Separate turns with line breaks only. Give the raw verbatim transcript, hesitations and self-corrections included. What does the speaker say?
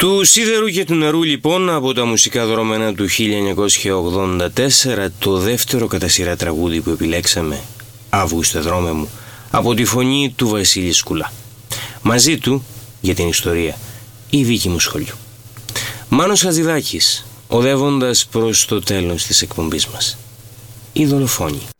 Του Σίδερου και του Νερού λοιπόν, από τα μουσικά δρόμενα του χίλια εννιακόσια ογδόντα τέσσερα, το δεύτερο κατά σειρά τραγούδι που επιλέξαμε, Αύγουστε δρόμε μου, από τη φωνή του Βασίλη Σκουλά. Μαζί του, για την ιστορία, η Βίκη μου σχολείου. Μάνος Χατζηδάκης, οδεύοντας προς το τέλος της εκπομπής μας. Οι δολοφόνοι.